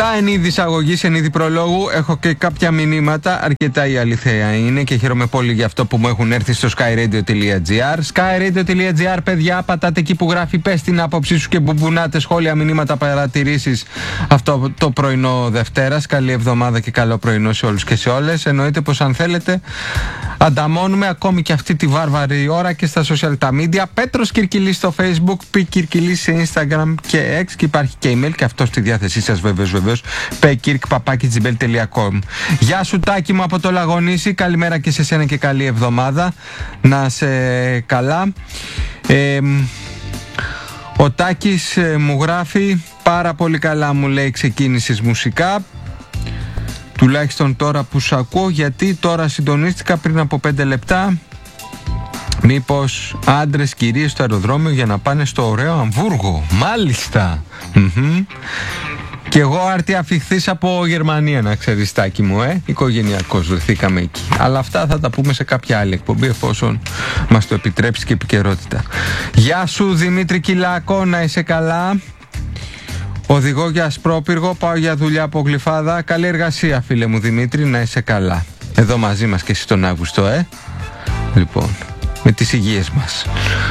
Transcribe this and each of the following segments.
Αυτά εν είδη εισαγωγής, εν είδη προλόγου. Έχω και κάποια μηνύματα, αρκετά η αλήθεια είναι, και χαίρομαι πολύ για αυτό που μου έχουν έρθει στο skyradio.gr. Skyradio.gr, παιδιά, πατάτε εκεί που γράφει πες την άποψή σου και μπουμπουνάτε σχόλια, μηνύματα, παρατηρήσεις αυτό το πρωινό Δευτέρας. Καλή εβδομάδα και καλό πρωινό σε όλους και σε όλες. Εννοείται πως αν θέλετε ανταμώνουμε ακόμη και αυτή τη βάρβαρη ώρα και στα social τα media. Πέτρος Κυρκυλής στο Facebook, Π Κυρκυλής σε Instagram και X, και υπάρχει και email και αυτό στη διάθεσή σας βεβαίως, pekirk@gmail.com. Γεια σου Τάκη μου από το Λαγονήσι, καλημέρα και σε σένα και καλή εβδομάδα, να σε καλά. Ο Τάκης μου γράφει πάρα πολύ καλά, μου λέει, ξεκίνησες μουσικά, τουλάχιστον τώρα που σ' ακούω, γιατί τώρα συντονίστηκα πριν από 5 λεπτά. Μήπως άντρες κυρίες στο αεροδρόμιο για να πάνε στο ωραίο Αμβούργο? Μάλιστα. Και εγώ άρτια φιχθής από Γερμανία, να ξέρεις Τάκη μου, οικογενειακώς βρεθήκαμε εκεί. Αλλά αυτά θα τα πούμε σε κάποια άλλη εκπομπή, εφόσον μας το επιτρέψει και επικαιρότητα. Γεια σου Δημήτρη Κυλάκο, να είσαι καλά. Οδηγώ για Ασπρόπυργο, πάω για δουλειά από Γλυφάδα. Καλή εργασία φίλε μου Δημήτρη, να είσαι καλά. Εδώ μαζί μας και εσύ τον Αύγουστο, Λοιπόν, με τις υγείες μας.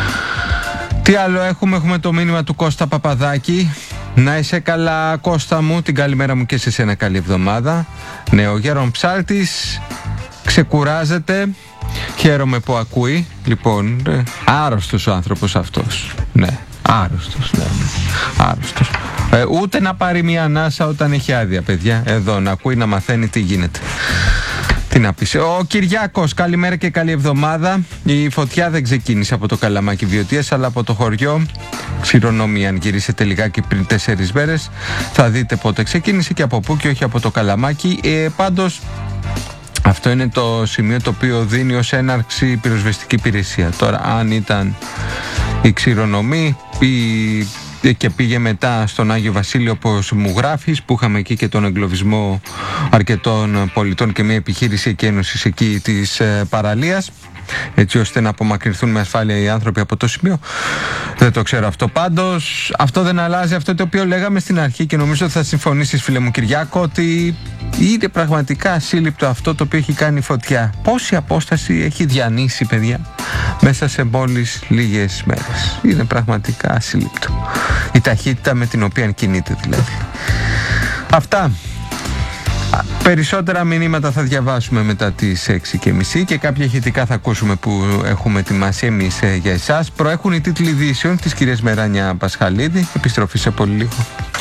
Τι άλλο έχουμε το μήνυμα του Κώστα Παπαδάκη. Να είσαι καλά Κώστα μου, την καλημέρα μου και σε σένα, καλή εβδομάδα. Ναι, ο Γέρον Ψάλτης ξεκουράζεται, χαίρομαι που ακούει. Λοιπόν, άρρωστος ο άνθρωπος αυτός. Ναι, άρρωστος, άρρωστος. Ούτε να πάρει μια ανάσα όταν έχει άδεια, παιδιά. Εδώ να ακούει, να μαθαίνει τι γίνεται. Τι να πεις. Ο Κυριάκος, καλημέρα και καλή εβδομάδα. Η φωτιά δεν ξεκίνησε από το Καλαμάκι Βιωτίας, αλλά από το χωριό Ξηρονόμη. Αν γυρίσετε λιγάκι πριν 4 μέρες, θα δείτε πότε ξεκίνησε και από πού και όχι από το Καλαμάκι. Πάντως, αυτό είναι το σημείο το οποίο δίνει ως έναρξη πυροσβεστική υπηρεσία. Τώρα, αν ήταν η Ξηρονομή και πήγε μετά στον Άγιο Βασίλειο, όπως μου γράφεις, που είχαμε εκεί και τον εγκλωβισμό αρκετών πολιτών και μια επιχείρηση εκένωσης εκεί της παραλίας, έτσι ώστε να απομακρυνθούν με ασφάλεια οι άνθρωποι από το σημείο. Δεν το ξέρω αυτό. Πάντως αυτό δεν αλλάζει αυτό το οποίο λέγαμε στην αρχή, και νομίζω ότι θα συμφωνήσεις φίλε μου Κυριάκο, ότι είναι πραγματικά ασύλληπτο αυτό το οποίο έχει κάνει η φωτιά. Πόση απόσταση έχει διανύσει, παιδιά, μέσα σε μόλις λίγες μέρες. Είναι πραγματικά ασύλληπτο η ταχύτητα με την οποία κινείται, δηλαδή. Αυτά. Περισσότερα μηνύματα θα διαβάσουμε μετά τις 6:30 και κάποια ηχητικά θα ακούσουμε που έχουμε ετοιμάσει εμείς για εσάς. Προέχουν οι τίτλοι ειδήσεων της κυρίας Μεράνια Πασχαλίδη. Επιστροφή σε πολύ λίγο.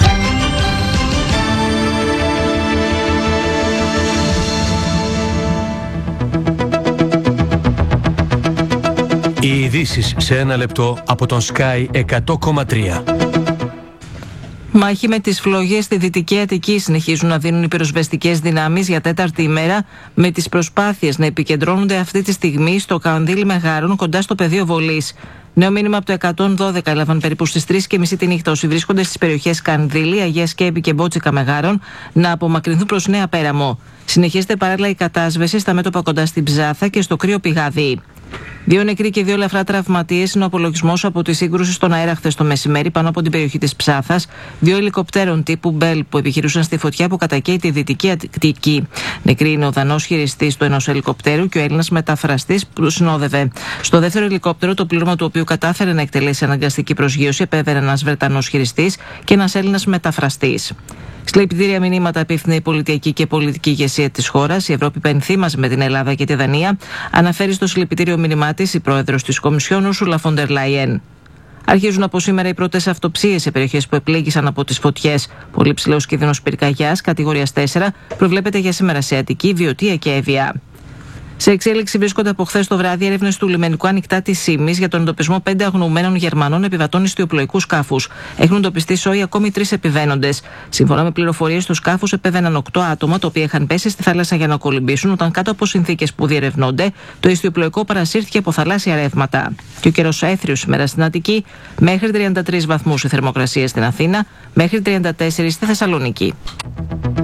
Οι ειδήσεις σε 1 λεπτό από τον Sky 100,3. Μάχη με τις φλόγες στη Δυτική Αττική συνεχίζουν να δίνουν οι πυροσβεστικές δυνάμεις για 4η ημέρα, με τις προσπάθειες να επικεντρώνονται αυτή τη στιγμή στο Κανδύλι Μεγάρων, κοντά στο πεδίο βολής. Νέο μήνυμα από το 112 έλαβαν περίπου στις 3:30 τη νύχτα όσοι βρίσκονται στις περιοχές Κανδύλι, Αγία Σκέπη και Μπότσικα Μεγάρων να απομακρυνθούν προς Νέα Πέραμο. Συνεχίζεται παράλληλα η κατάσβεση στα μέτωπα κοντά στην Ψάθα και στο Κρύο Πηγάδι. 2 νεκροί και 2 ελαφρά τραυματίες είναι ο απολογισμός από τη σύγκρουση στον αέρα χθες το μεσημέρι πάνω από την περιοχή της Ψάθας. 2 ελικοπτέρων τύπου Μπέλ που επιχειρούσαν στη φωτιά που κατακαίει τη Δυτική Αττική. Νεκροί είναι ο Δανός χειριστής του ενός ελικοπτέρου και ο Έλληνας μεταφραστής που συνόδευε. Στο δεύτερο ελικόπτερο, το πλήρωμα του οποίου κατάφερε να εκτελέσει αναγκαστική προσγείωση, επέβαινε ένας Βρετανός χειριστής και ένας Έλληνας μεταφραστής. Συλληπιτήρια μηνύματα απίφθινε η πολιτική και πολιτική ηγεσία της χώρας. Η Ευρώπη πενθεί μαζί με την Ελλάδα και τη Δανία, αναφέρει στο συλληπιτήριο μήνυμά της η πρόεδρος της Κομισιόν, Ούρσουλα φον ντερ Λάιεν. Αρχίζουν από σήμερα οι πρώτες αυτοψίες σε περιοχές που επλήγησαν από τις φωτιές. Πολύ ψηλός κίνδυνος πυρκαγιάς, κατηγορίας 4, προβλέπεται για σήμερα σε Αττική, Βιωτία και Εύβοια. Σε εξέλιξη βρίσκονται από χθες το βράδυ έρευνες του λιμενικού ανοιχτά της Ήμης για τον εντοπισμό 5 αγνοωμένων Γερμανών επιβατών ιστιοπλοϊκού σκάφους. Έχουν εντοπιστεί σόι ακόμη 3 επιβαίνοντες. Σύμφωνα με πληροφορίες, στους σκάφους επέβαιναν 8 άτομα, τα οποία είχαν πέσει στη θάλασσα για να κολυμπήσουν, όταν κάτω από συνθήκες που διερευνώνται, το ιστιοπλοϊκό παρασύρθηκε από θαλάσσια ρεύματα. Και ο καιρός αέθριος σήμερα στην Αττική, μέχρι 33 βαθμούς η θερμοκρασία στην Αθήνα, μέχρι 34 στη Θεσσαλονίκη.